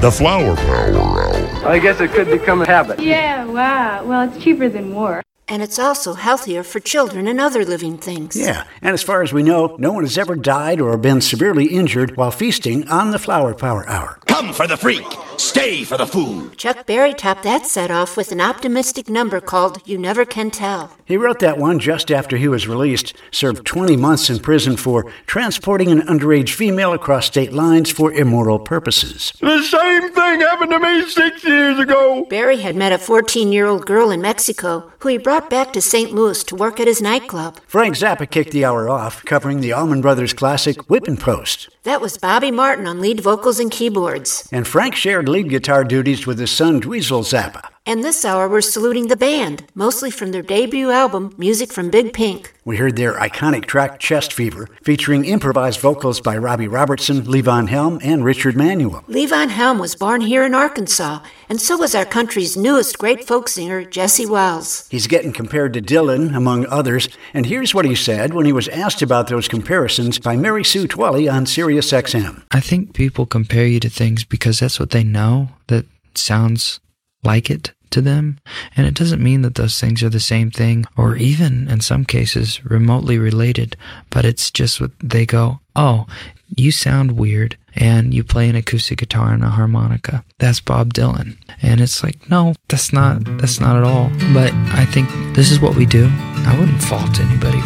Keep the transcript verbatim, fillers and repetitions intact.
The Flower Power Hour. I guess it could become a habit. Yeah, wow. Well, it's cheaper than war. And it's also healthier for children and other living things. Yeah, and as far as we know, no one has ever died or been severely injured while feasting on the Flower Power Hour. Come for the freak, stay for the food. Chuck Berry topped that set off with an optimistic number called You Never Can Tell. He wrote that one just after he was released, served twenty months in prison for transporting an underage female across state lines for immoral purposes. The same thing happened to me six years ago. Berry had met a fourteen-year-old girl in Mexico who he brought back to Saint Louis to work at his nightclub. Frank Zappa kicked the hour off, covering the Allman Brothers classic Whippin' Post. That was Bobby Martin on lead vocals and keyboards. And Frank shared lead guitar duties with his son Dweezil Zappa. And this hour we're saluting the band, mostly from their debut album, Music from Big Pink. We heard their iconic track, Chest Fever, featuring improvised vocals by Robbie Robertson, Levon Helm, and Richard Manuel. Levon Helm was born here in Arkansas, and so was our country's newest great folk singer, Jesse Wells. He's getting compared to Dylan, among others, and here's what he said when he was asked about those comparisons by Mary Sue Twelly on Sirius X M. I think people compare you to things because that's what they know that sounds like it to them, and it doesn't mean that those things are the same thing or even in some cases remotely related, but it's just what they go, oh, you sound weird and you play an acoustic guitar and a harmonica. That's Bob Dylan. And it's like, no, that's not that's not at all. But I think this is what we do. I wouldn't fault anybody